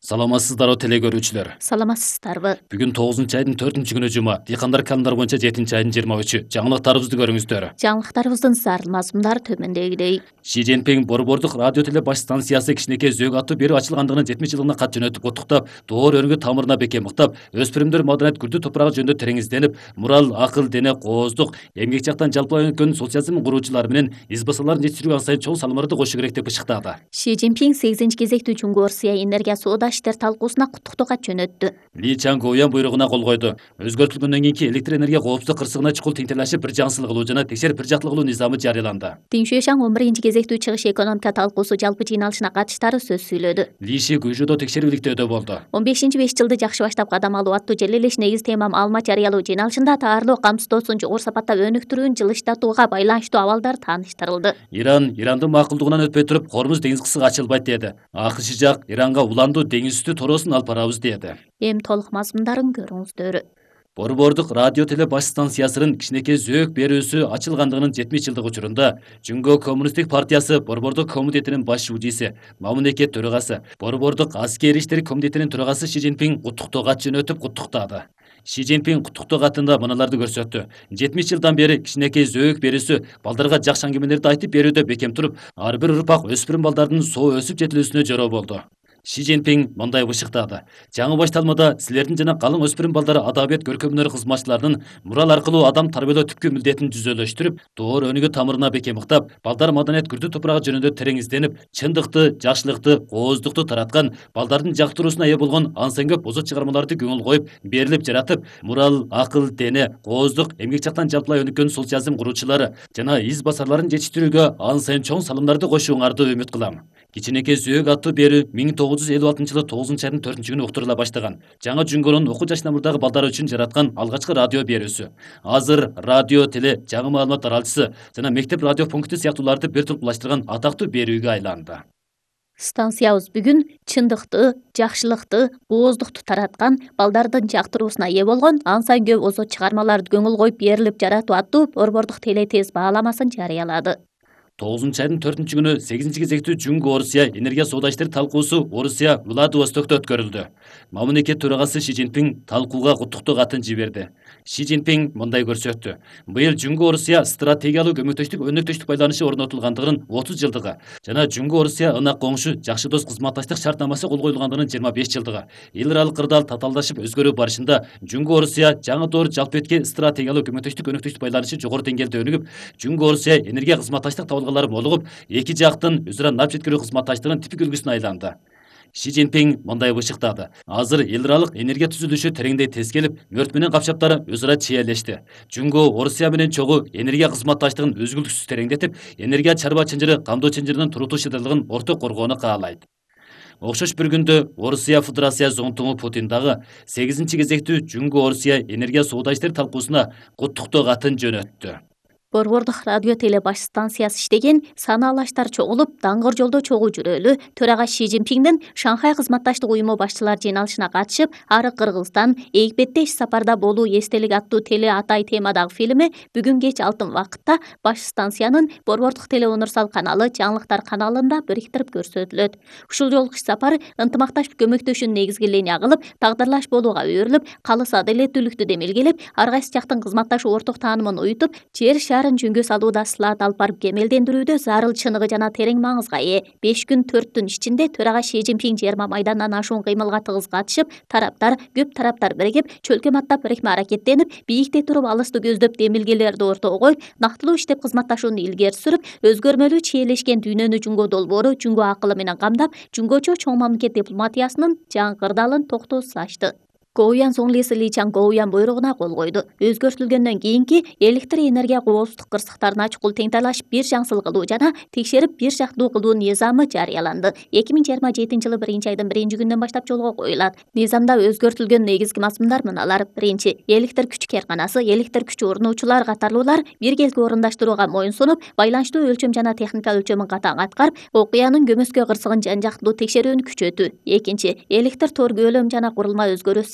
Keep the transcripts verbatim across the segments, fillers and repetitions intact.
Саламатсыздар о теле көрүүчүлөр. Саламатсыздарбы? Бүгүн тогузунчу айдын төртүнчү күнү жума. Дыйкандар календар боюнча жетинчи айдын жыйырма үчү. Жаңылыктарыбызды көрүңүздөр. Жаңылыктарыбыздын зарыл мазмундары төмөндөгүдөй. Ши Цзиньпин Борбордук радио теле баш станциясы кичинекей зөөк аттуу берүү ачылгандыгынын жетимиш жылына кат жөнөтүп куттуктап, доор өргө тамырына бекем ыктап, өспүрүмдөр маданият күрдү топурагы жөнүндө терең изденип, мурал, акыл, дене, кооздук, эмгек жактан жалпылай өнүккөн социализм куруучулар менен из басарларын жетиштирүүгө ан сайын чоң салымдарды кошуу керек деп ышыктады. Ши Цзиньпин сегизинчи кезектүү Жуңго Орусия энергия соода иштер талкуусуна куттуктоо кат жөнөттү. Ли Чангоуян буйругуна кол койду. Өзгөртүлгөндөн кийинки электр энергия коопсуздук кырсыгына чукул теңтелешип бир жансылык кылуу жана текшерип бир жактылык кылуу низамы жарыяланды. Дин Шуэшаң он биринчи кезектүү чыгыш экономика талкуусу жалпы жыйналышына катыштары сөз сүйлөдү. Ли Ши Гуйжудо текшерүүлүктөөдө болду. он бешинчи беш жылды жакшы баштап кадам алуу аттуу желелеш негиз тема маалымат жарыялоо жыйналышында таарлоо камсыздоосун жогору сапатта өнүктүрүүнү жылыштатууга байланыштуу абалдар тааныштырылды. Иран Ирандын макулдугунан өтпөй туруп Хормуз деңиз кысыгы ачылбайт деди. АКШ жак Иранга уландуу деңиз үстү тороосун алып барабыз деди. Эми толук мазмундарын көрүңүздөр. Борбордук радио теле баш станциясынын кичинекей зөөк берүүсү ачылгандыгынын жетимиш жылдык учурунда Жуңго Коммунисттик партиясы Борбордук комитетинин баш шужиси, Мамунеке төрагасы, Борбордук аскер иштери комитетинин төрагасы Ши Цзиньпин куттуктоо кат жөнөтүп куттуктады. Ши Цзиньпин куттуктоо катында мыналарды көрсөттү. жетимиш жылдан бери кичинекей зөөк берүүсү балдарга жакшы аңгемелерди айтып берүүдө бекем туруп, ар бир урпак өспүрүм балдардын соо өсүп жетилүүсүнө жороо болду. Ши Цзиньпин мындай бышыктады. Жаңы башталмада силердин жана калың өспүрүм балдары адабият көркөмдөр кызматчыларынын мурал аркылуу адам тарбиялоо түпкү милдетин жүзөлөштүрүп, доор өнүгүү тамырына бекем ыктап, балдар маданият күрдү топурагы жөнүндө терең изденип, чындыкты, жакшылыкты, кооздукту тараткан, балдардын жактыруусуна ээ болгон ансын көп озот чыгармаларды көңүл коюп, берилип жаратып, мурал, акыл, дене, кооздук, эмгек жактан жалпылай өнүккөн социализм куруучулары жана из басарларын жетиштирүүгө ан сайын чоң салымдарды кошууңарды үмүт кылам. Кичинекей зөөк аттуу берүү миң тогуз жүз элүү алтынчы жылы тогузунчу айдын төртүнчү күнү уктурула баштаган. Жаңы Жуңгонун окуу жаш намырдагы балдар үчүн жараткан алгачкы радио берүүсү. Азыр радио, теле, жаңы маалымат таралчысы жана мектеп радио пункти сыяктууларды бир тулкулаштырган атактуу берүүгө айланды. Станциябыз бүгүн чындыкты, жакшылыкты, кооздукту тараткан, балдардын жактыруусуна ээ болгон ан сайын көп озот чыгармаларды көңүл коюп берилип жаратуу аттуу борбордук теле тез бааламасын жарыялады. тогузунчу айдын төртүнчү күнү сегизинчи кезектүү Жуңго Орусия энергия соода иштери талкуусу Орусия Владивостокто өткөрүлдү. Мамунеке төрагасы Ши Цзиньпин талкууга куттуктоо катын жиберди. Ши Цзиньпин мындай көрсөттү. Быйыл Жуңго Орусия стратегиялык көмөктөштүк өнөктөштүк байланышы орнотулгандыгынын отуз жылдыгы жана Жуңго Орусия ынак коңшу жакшы дос кызматташтык шартнамасы кол коюлгандыгынын жыйырма беш жылдыгы. Эл аралык кырдаал татаалдашып өзгөрүү барышында Жуңго Орусия жаңы доор жалпыэтке стратегиялык көмөктөштүк өнөктөштүк байланышы жогору деңгээлде өнүгүп, Жуңго Орусия энергия кызматташтык табылгалары молугуп, эки жактын өзара нап жеткирүү кызматташтыгынын типик үлгүсүнө айланды. Ши Цзиньпин мындай бышыктады. Азыр эл аралык энергия түзүлүшү тереңдей тез келип, мөрт менен капчаптары өзара чиелешти. Жуңго Орусия менен чогуу энергия кызматташтыгын үзгүлтүксүз тереңдетип, энергия чарба чынжыры, камдоо чынжырынын турутуу шыдырлыгын орток коргоону каалайт. Окшош бир күндө Орусия Федерация зонтугу Путин дагы сегизинчи кезектүү Жуңго Орусия энергия соода иштери талкуусуна куттуктоо катын жөнөттү. Борбордук радио теле баш станциясы иштеген санаалаштар чогулуп, даңгыр жолдо чогуу жүрөлү төрага Ши Цзиньпиндин Шанхай кызматташтык уюму башчылар жыйналышына катышып, ары Кыргызстан, Эгипетте иш сапарда болуу эстелик аттуу теле атай темадагы фильми бүгүн кеч алтын вакытта баш станциянын Борбордук теле универсал каналы жаңылыктар каналында бириктирип көрсөтүлөт. Ушул жолку иш сапар ынтымакташып көмөктөшүүнүн негизги линия кылып, тагдырлаш болууга өөрүлүп, калыс адилеттүүлүктү демилгелеп, ар кайсы жактын кызматташуу орток таанымын уютуп, жер жөнгө салууда сылаат алып барып кемелдендирүүдө зарыл чыныгы жана терең маңызга ээ. беш күн төрт түн ичинде төрага Ши Цзиньпин жыйырма майдандан ашуун кыймылга тыгыз катышып, тараптар көп тараптар биригип, чөлкөм аттап бирикме аракеттенип, бийикте туруп алысты көздөп демилгелерди ортого коюп, нактылуу иштеп кызматташууну илгери сүрүп, өзгөрмөлүү чиелешкен дүйнөнү Жуңго долбоору, Жуңго акылы менен камдап, Жуңгочо чоң мамлекет дипломатиясынын жаңы кырдаалын токтоосуз ачты. Гоуян Соңлиси Ли Чангоуян буйругуна кол койду. Өзгөртүлгөндөн кийинки электр энергия коопсуздук кырсыктарына чукул теңталашып бир жансылык кылуу жана текшерип бир жактуу кылуу низамы жарыяланды. эки миң жыйырма жетинчи жылы биринчи айдын биринчи күнүнөн баштап жолго коюлат. Низамда өзгөртүлгөн негизги мазмундар мыналар. Биринчи, электр күч кээрканасы, электр күчү орнуучулар катарлуулар биргелки орундаштырууга моюн сунуп, байланыштуу өлчөм жана техника өлчөмүн катаң аткарып, окуянын көмөскө кырсыгын жан жактуу текшерүүнү күчөтүү. Экинчи, электр тор көөлөм жана курулма өзгөрүүсү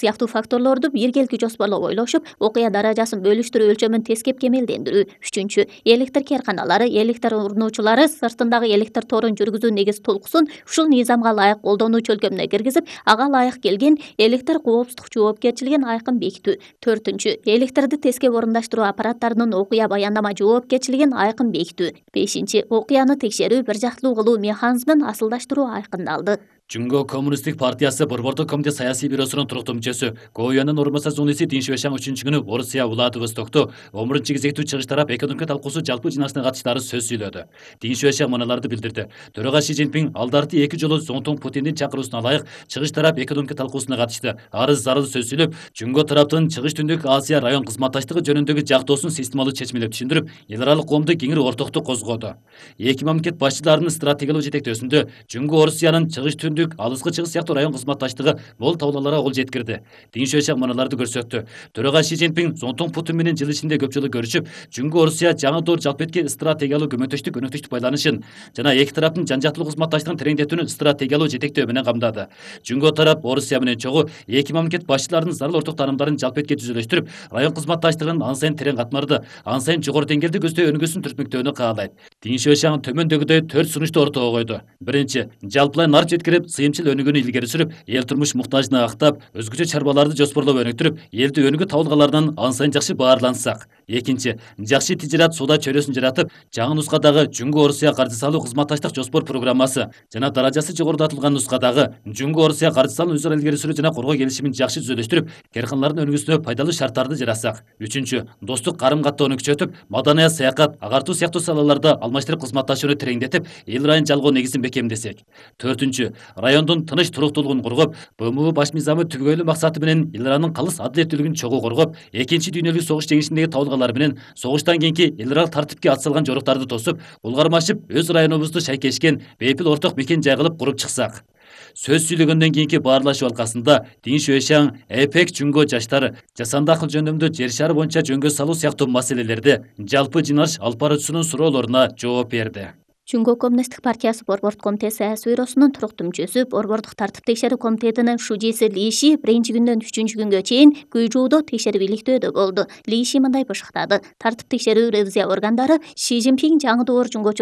сыяктуу факторлорду биргеликти жоспорлоп ойлошуп, окуя даражасын бөлүштүрүү өлчөмүн тескеп кемелдендирүү. Үчүнчү, электр керканалары, электр урнуучулары сыртындагы электр торун жүргүзүү негиз толкусун ушул низамга ылайык колдонуучу өлкөмүнө киргизип, ага ылайык келген электр коопсуздук жоопкерчилигин айкын бекитүү. Төртүнчү, электрди тескеп орундаштыруу аппараттарынын окуя баяндама жоопкерчилигин айкын бекитүү. Бешинчи, окуяны текшерүү, бир жактылуу кылуу механизмин асылдаштыруу айкындалды. Жунго коммунисттик партиясы Борбордук комитет саясий бюросунун туруктуу мүчөсү, Гоуянын орунбасар журналисти Дин Шуэшаң үчүнчү күнү Орусия Владивостокто он биринчи кезектүү чыгыш тарап экономика талкуусу жалпы жыйналышына катышаары сөз сүйлөдү. Дин Шуэшаң мыналарды билдирди. Төрага Ши Цзиньпин алдарты эки жолу Зоңтоң Путиндин чакыруусуна ылайык чыгыш тарап экономика талкуусуна катышты. Арыз зарыл сөз сүйлөп, Жунго тараптын Чыгыш Түндүк Азия район кызматташтыгы жөнүндөгү жактоосун системалуу чечмелеп түшүндүрүп, эл аралык коомдук кеңири ортоктук козгоду. Эки мамлекет башчыларынын стратегиялык жетектөөсүндө Жунго Орусиянын Чыгыш Түндүк, Алыскы Чыгыш сыяктуу район кызматташтыгы мол табууларга кол жеткирди. Дин Шуэшаң мыналарды көрсөттү. Төрага Ши Цзиньпин Зоңтоң Путин менен жыл ичинде көп жолу көрүшүп, Жунго Орусия жаңы доор жалпетки стратегиялык көмөктөштүк өнөктүштүк байланышын жана эки тараптын жан жактылуу кызматташтыгын тереңдетүүнү стратегиялуу жетектөө менен камдады. Жунго тарап Орусия менен чогуу эки мамлекет башчыларынын зарыл орток таанымдарын жалпетке түзүлүштүрүп, район кызматташтыгынын ан сайын терең катмарды, ан сайын жогору деңгээлде көздөй өнүгүүсүн түртмөктөөнү каалайт. Дин Шуэшаң төмөндөгүдөй төрт сунушту ортого койду. Биринчи, жалпылай нар жеткирип, сыйымчыл өнүгүүнү илгери сүрүп, эл турмуш муктажын актап, өзгөчө чарбаларды жоспорлоп өнүктүрүп, элди өнүгүү табылгаларынан ан сайын жакшы баарлансак. Экинчи, жакшы тижарат соода чөйрөсүн жаратып, жаңы нускадагы Жунго Орусия каржы салуу кызматташтык жоспор программасы жана даражасы жогорудатылган нускадагы Жунго Орусия каржы салуу өз ара илгери сүрүү жана коргоо келишимин жакшы түзөлүштүрүп, карканалардын өнүгүүсүнө пайдалуу шарттарды жаратсак. Үчүнчү, достук карым-каттоону күчөтүп, маданият, саякат, агартуу сыяктуу салаларда алмаштырып кызматташууну тереңдетип, эл райын жалгоо негизин бекемдесек. Төртүнчү, райондун тыныч туруктуулугун коргоп, Б М У баш мыйзамы түбөгөйлүү максаты менен эл аранын калыс адилеттүүлүгүн чогуу коргоп, экинчи дүйнөлүк согуш жеңишиндеги табылгалар менен согуштан кийинки эл аралык тартипке атсалган жоруктарды тосуп, улгармашып, өз районубузду шайкешкен бейпил орток мекен жай кылып куруп чыксак. Сөз сүйлөгөндөн кийинки баарлашуу алкасында Дин Шуэшаң эпек Жунго жаштары жасанды акыл жөндөмдү жер шары боюнча жөнгө салуу сыяктуу маселелерде жалпы жыйналыш алып баруучусунун суроолоруна жооп берди. Жунго коммунисттик партиясы Борбордук комитет саясий бюросунун туруктуу мүчөсү, Борбордук тартип текшерүү комитетинин шужиси Ли Ши биринчи күндөн үчүнчү күнгө чейин Гуйжуудо текшерип иликтөөдө болду. Ли Ши мындай бышыктады: тартип текшерүү ревизия органдары Ши Цзиньпин жаңы доор жунго